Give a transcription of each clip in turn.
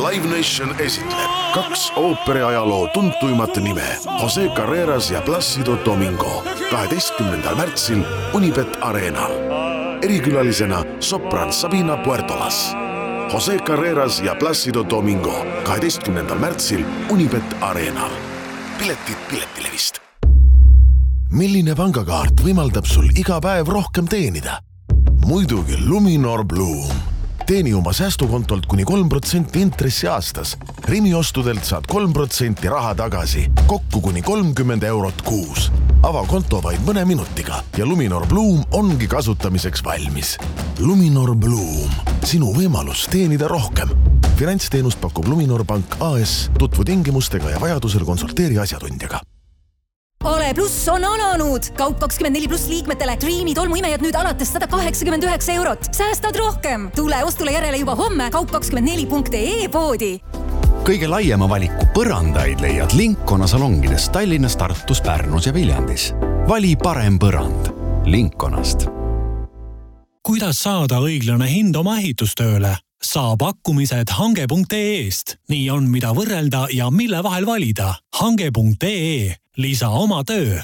Live Nation esitleb 2 ooperiajaloo tuntuimat nime Jose Carreras ja Plácido Domingo 12. märtsil Unibet Arenal. Erikülalisena sopran Sabina Puertolas. Jose Carreras ja Plácido Domingo 12. märtsil Unibet Arenal. Piletid Piletilevist. Milline pangakaart võimaldab sul iga päev rohkem teenida? Muidugi Luminor Bloom. Teeni oma säästukontolt kuni 3% intressi aastas. Rimi ostudelt saad 3% raha tagasi, kokku kuni 30 eurot kuus. Ava konto vaid mõne minutiga ja Luminor Bloom ongi kasutamiseks valmis. Luminor Bloom. Sinu võimalus teenida rohkem. Finantsteenust pakub Luminor Pank AS. Tutvu tingimustega ja vajadusel konsulteeri asjatundjaga. Ole Plus on alanud! Kaup24+ liikmetele Dreami tolmuimejad nüüd alates 189 eurot. Säästad rohkem! Tule ostule järele juba homme kaup24.ee poodi. Kõige laiema valiku põrandaid leiad Linkona salongides Tallinnas, Tartus, Pärnus ja Viljandis. Vali parem põrand Linkonast. Kuidas saada õiglane hind oma ehitustööle? Saa pakkumised hange.ee-st. Nii on mida võrrelda ja mille vahel valida. Hange.ee. Lisa oma töö.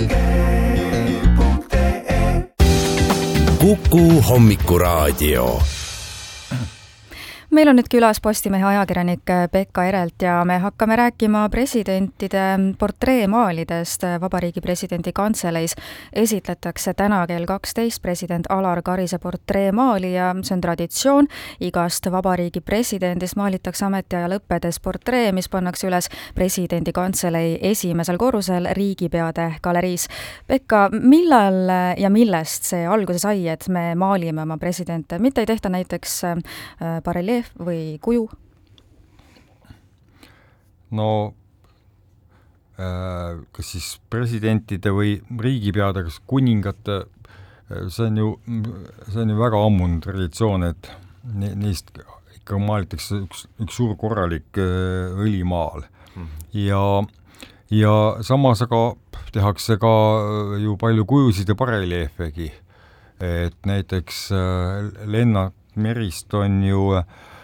Kuku hommikuraadio. Meil on nüüd külas Postimehe ajakirjanik Pekka Erelt ja me hakkame rääkima presidentide portreemaalidest. Vabariigi presidendi kantseleis esitletakse täna kell 12 president Alar Karise portreemaali ja see on traditsioon. Igast vabariigi presidendist maalitakse ametiaja lõppedes portree, mis pannakse üles presidendi kantseleis esimesel korrusel Riigipeade galeriis. Pekka, millal ja millest see alguse sai, et me maalime oma presidente? Mitte ei tehta näiteks bareljeef või kuju? No, kas siis presidentide või riigipeade, kas kuningate, see on ju väga ammune traditsioon, et neist ikka maalitakse üks suur korralik õlimaal. Ja samas aga tehakse ka ju palju kujusid ja bareljeefegi. Et näiteks Lennart Merist on ju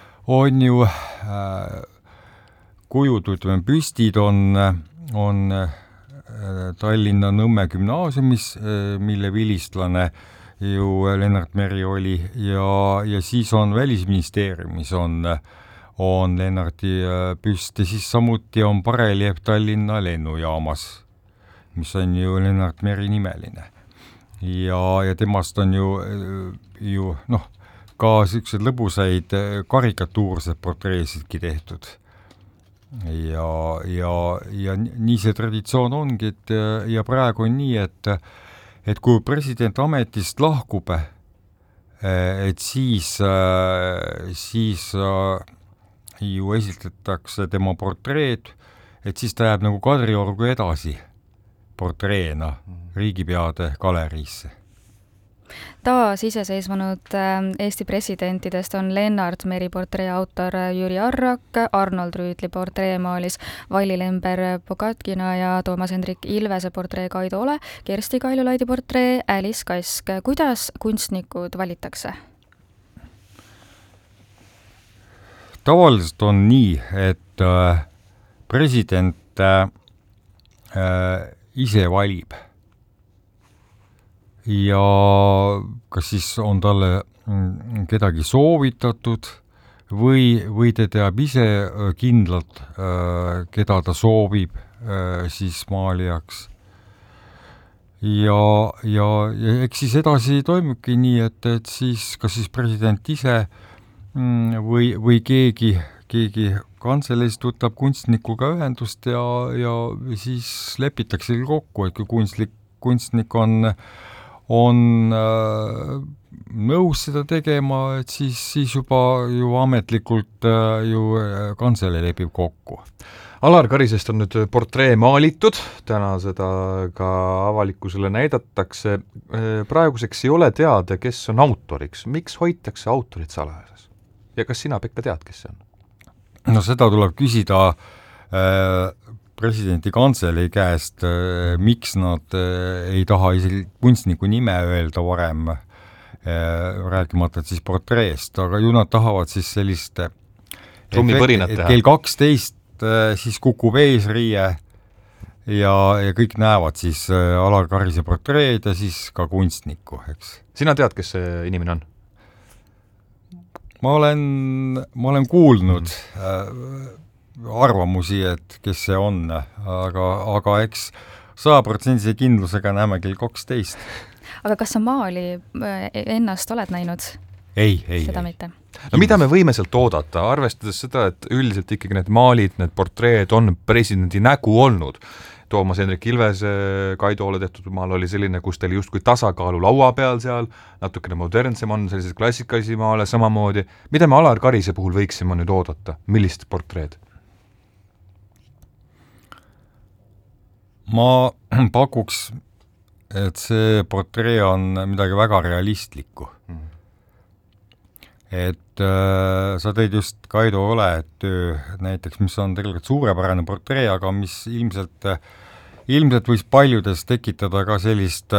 kujud, ütleme, püstid on Tallinna Nõmme gümnaasiumis, mille vilistlane ju Lennart Meri oli ja siis on Välisministeeriumis on Lennarti püst ja siis samuti on bareljeef Tallinna lennujaamas, mis on ju Lennart Meri nimeline. Ja temast on ju ka sellised lõbusaid karikatuursed portreesidki tehtud. Ja nii see traditsioon ongi, ja praegu on nii, et kui president ametist lahkub, et siis ju esitletakse tema portreed, et siis ta jääb nagu Kadriorgu edasi portreena Riigipeade galeriisse. Taas iseseisvunud Eesti presidentidest on Lennart Meri portree autor Jüri Arrak, Arnold Rüütli portree maalis Valli Lember Pogatkina ja Toomas Hendrik Ilvese portree Kaido Ole, Kersti Kaljulaidi portree Alice Kask. Kuidas kunstnikud valitakse? Tavaliselt on nii, et president ise valib. Ja kas siis on talle kedagi soovitatud või ta teab ise kindlalt, keda ta soovib siis maalijaks. Ja eks siis edasi toimubki nii, et siis kas siis president ise või keegi kantseleist võtab kunstnikuga ühendust ja siis lepitakse kokku, et kui kunstnik on nõus seda tegema, et siis juba ju ametlikult ju kantsele lepib kokku. Alar Karisest on nüüd portree maalitud, täna seda ka avalikkusele näidatakse. Praeguseks ei ole teada, kes on autoriks. Miks hoitakse autorit salajas? Ja kas sina, Pekka, tead, kes see on? No seda tuleb küsida presidenti kantselei käest, miks nad ei taha isegi kunstniku nime öelda varem, rääkimata siis portreest, aga ju nad tahavad siis sellist trummipõrinat teha. Kell 12 siis kukub eesriie ja kõik näevad siis Alar Karise portreed ja siis ka kunstnikku, eks. Sina tead, kes see inimene on? Ma olen kuulnud arvamusi, et kes see on, aga eks 100% kindlusega näeme kell 12. Aga kas sa maali ennast oled näinud? Ei. Seda mitte. No mida me võime sealt oodata, arvestades seda, et üldiselt ikkagi need maalid, need portreed on presidendi nägu olnud. Toomas Hendrik Ilvese Kaidoole tehtud maal oli selline, kus ta oli justkui tasakaalu laua peal seal, natukene modernsem on sellised klassikalisi maale samamoodi. Mida me Alar Karise puhul võiksime nüüd oodata? Millist portreed? Ma pakuks, et see portree on midagi väga realistlikku. Et sa tõid just Kaido Ole töö näiteks, mis on tegelikult suurepärane portree, aga mis ilmselt võis paljudes tekitada ka sellist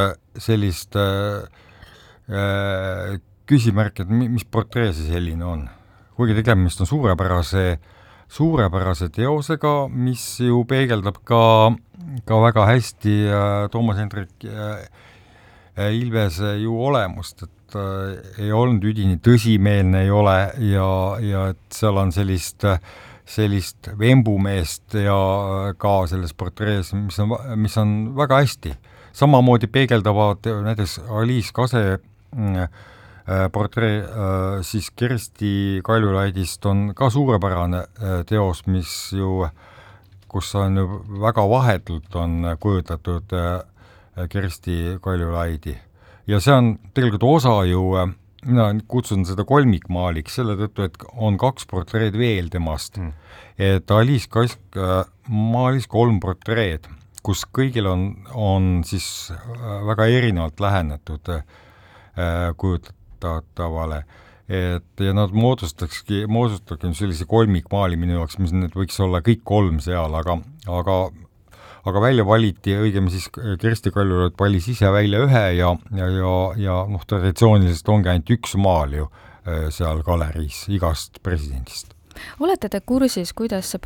küsimärk, et mis portree see selline on. Kuigi tegemist on suurepärase teosega, mis ju peegeldab ka väga hästi Toomas Hendrik Ilvese ju olemust, et ei olnud üdini tõsimeelne ei ole ja et seal on sellist vembumeest ja ka selles portrees, mis on väga hästi. Samamoodi peegeldavad näiteks Aliis Kase portree siis Kersti Kaljulaidist on ka suurepärane teos, kus on ju väga vahetult on kujutatud Kersti Kaljulaidi. Ja see on tegelikult osa ju, mina kutsun seda kolmikmaaliks selle tõttu, et on 2 portreed veel temast. Et Aliis Kask maalis 3 portreed, kus kõigil on siis väga erinevalt lähenetud kujutatavale. Ja nad moodustakski sellise kolmikmaali minu jaoks, mis need võiks olla kõik 3 seal, aga välja valiti, õigem siis Kersti Kaljulaid valis ise välja ühe ja traditsiooniliselt ongi ainult 1 maal ju seal galeriis igast presidendist. Olete te kursis, kuidas see